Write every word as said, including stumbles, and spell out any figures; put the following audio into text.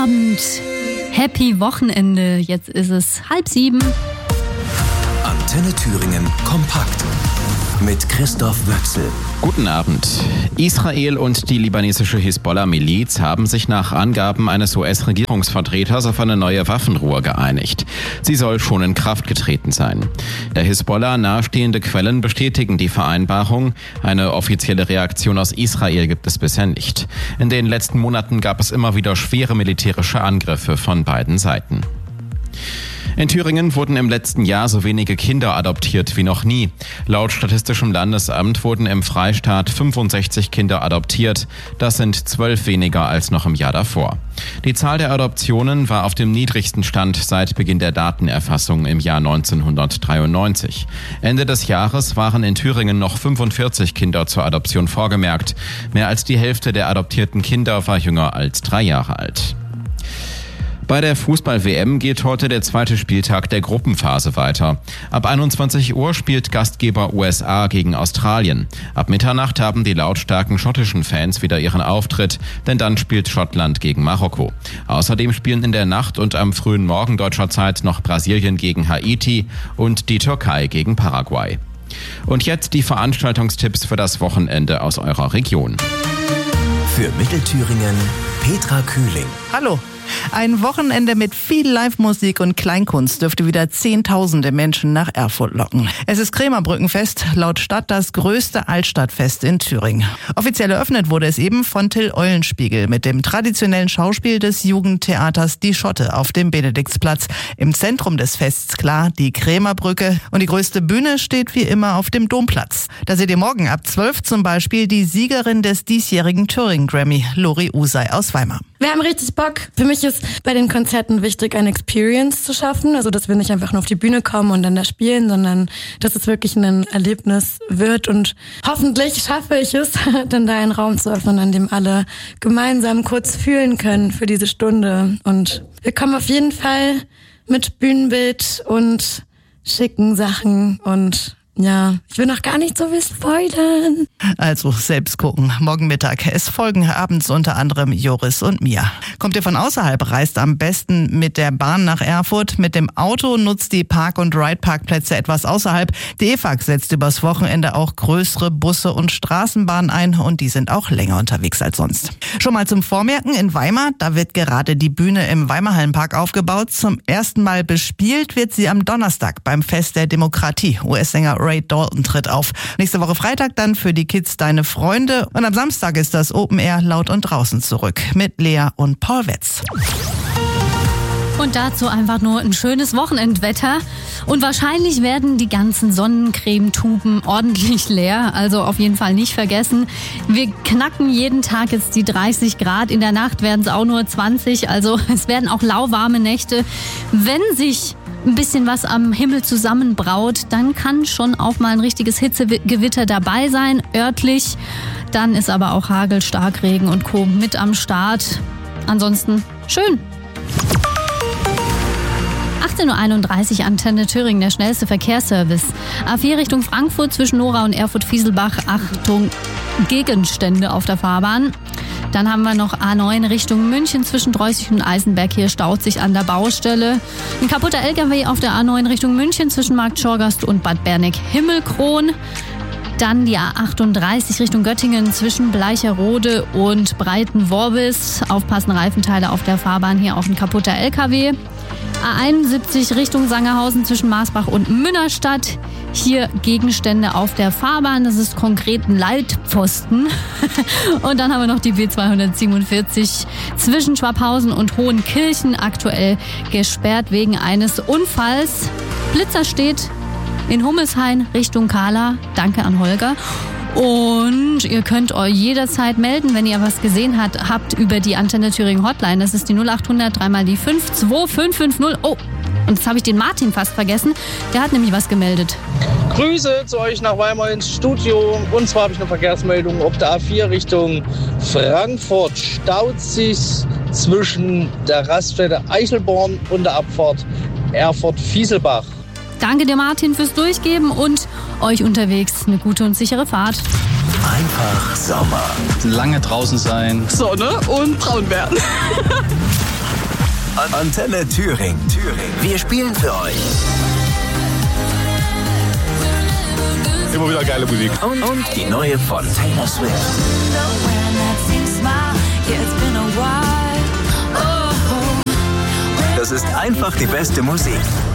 Abend. Happy Wochenende. Jetzt ist es halb sieben. Antenne Thüringen kompakt mit Christoph Wöchsel. Guten Abend. Israel und die libanesische Hisbollah-Miliz haben sich nach Angaben eines U S-Regierungsvertreters auf eine neue Waffenruhe geeinigt. Sie soll schon in Kraft getreten sein. Der Hisbollah nahestehende Quellen bestätigen die Vereinbarung. Eine offizielle Reaktion aus Israel gibt es bisher nicht. In den letzten Monaten gab es immer wieder schwere militärische Angriffe von beiden Seiten. In Thüringen wurden im letzten Jahr so wenige Kinder adoptiert wie noch nie. Laut Statistischem Landesamt wurden im Freistaat fünfundsechzig Kinder adoptiert. Das sind zwölf weniger als noch im Jahr davor. Die Zahl der Adoptionen war auf dem niedrigsten Stand seit Beginn der Datenerfassung im Jahr neunzehnhundertdreiundneunzig. Ende des Jahres waren in Thüringen noch fünfundvierzig Kinder zur Adoption vorgemerkt. Mehr als die Hälfte der adoptierten Kinder war jünger als drei Jahre alt. Bei der Fußball-W M geht heute der zweite Spieltag der Gruppenphase weiter. Ab einundzwanzig Uhr spielt Gastgeber U S A gegen Australien. Ab Mitternacht haben die lautstarken schottischen Fans wieder ihren Auftritt, denn dann spielt Schottland gegen Marokko. Außerdem spielen in der Nacht und am frühen Morgen deutscher Zeit noch Brasilien gegen Haiti und die Türkei gegen Paraguay. Und jetzt die Veranstaltungstipps für das Wochenende aus eurer Region. Für Mittelthüringen Petra Kühling. Hallo. Ein Wochenende mit viel Live-Musik und Kleinkunst dürfte wieder Zehntausende Menschen nach Erfurt locken. Es ist Krämerbrückenfest, laut Stadt das größte Altstadtfest in Thüringen. Offiziell eröffnet wurde es eben von Till Eulenspiegel mit dem traditionellen Schauspiel des Jugendtheaters Die Schotte auf dem Benediktsplatz. Im Zentrum des Fests klar die Krämerbrücke und die größte Bühne steht wie immer auf dem Domplatz. Da seht ihr morgen ab zwölf zum Beispiel die Siegerin des diesjährigen Thüringen Grammy, Lori Usay aus Weimar. Wir haben richtig Bock. Für mich ist bei den Konzerten wichtig, eine Experience zu schaffen. Also, dass wir nicht einfach nur auf die Bühne kommen und dann da spielen, sondern dass es wirklich ein Erlebnis wird. Und hoffentlich schaffe ich es, dann da einen Raum zu öffnen, an dem alle gemeinsam kurz fühlen können für diese Stunde. Und wir kommen auf jeden Fall mit Bühnenbild und schicken Sachen und ja, ich will noch gar nicht so viel spoilern. Also selbst gucken. Morgen Mittag. Es folgen abends unter anderem Joris und Mia. Kommt ihr von außerhalb, reist am besten mit der Bahn nach Erfurt. Mit dem Auto nutzt die Park- und Ride-Parkplätze etwas außerhalb. Die E F A G setzt übers Wochenende auch größere Busse und Straßenbahnen ein und die sind auch länger unterwegs als sonst. Schon mal zum Vormerken in Weimar. Da wird gerade die Bühne im Weimarhallenpark aufgebaut. Zum ersten Mal bespielt wird sie am Donnerstag beim Fest der Demokratie. U S-Sänger Ray Dalton tritt auf. Nächste Woche Freitag dann für die Kids Deine Freunde. Und am Samstag ist das Open Air laut und draußen zurück mit Lea und Paul Wetz. Und dazu einfach nur ein schönes Wochenendwetter. Und wahrscheinlich werden die ganzen Sonnencremetuben ordentlich leer. Also auf jeden Fall nicht vergessen. Wir knacken jeden Tag jetzt die dreißig Grad. In der Nacht werden es auch nur zwanzig. Also es werden auch lauwarme Nächte. Wenn sich ein bisschen was am Himmel zusammenbraut, dann kann schon auch mal ein richtiges Hitzegewitter dabei sein, örtlich. Dann ist aber auch Hagel, Starkregen und Co. mit am Start. Ansonsten schön. achtzehn Uhr einunddreißig, Antenne Thüringen, der schnellste Verkehrsservice. A vier Richtung Frankfurt zwischen Nora und Erfurt-Fieselbach. Achtung, Gegenstände auf der Fahrbahn. Dann haben wir noch A neun Richtung München zwischen Dreußig und Eisenberg. Hier staut sich an der Baustelle. Ein kaputter L K W auf der A neun Richtung München zwischen Markt Schorgast und Bad Berneck-Himmelkron. Dann die A achtunddreißig Richtung Göttingen zwischen Bleicherode und Breitenworbis. Aufpassen, Reifenteile auf der Fahrbahn. Hier auch ein kaputter L K W. A einundsiebzig Richtung Sangerhausen zwischen Marsbach und Münnerstadt. Hier Gegenstände auf der Fahrbahn. Das ist konkret ein Leitpfosten. Und dann haben wir noch die B zweihundertsiebenundvierzig zwischen Schwabhausen und Hohenkirchen. Aktuell gesperrt wegen eines Unfalls. Blitzer steht in Hummelshain Richtung Kahla. Danke an Holger. Und ihr könnt euch jederzeit melden, wenn ihr was gesehen habt, habt über die Antenne Thüringen Hotline. Das ist die null achthundert, dreimal die fünf, zwei fünf fünf null. Oh, und jetzt habe ich den Martin fast vergessen. Der hat nämlich was gemeldet. Grüße zu euch nach Weimar ins Studio. Und zwar habe ich eine Verkehrsmeldung auf der A vier Richtung Frankfurt. Staut sich zwischen der Raststätte Eichelborn und der Abfahrt Erfurt-Fieselbach. Danke dir, Martin, fürs Durchgeben und euch unterwegs eine gute und sichere Fahrt. Einfach Sommer. Lange draußen sein. Sonne und braun werden. Antenne Thüringen. Wir spielen für euch. Immer wieder geile Musik. Und, und die neue von Taylor Swift. Das ist einfach die beste Musik.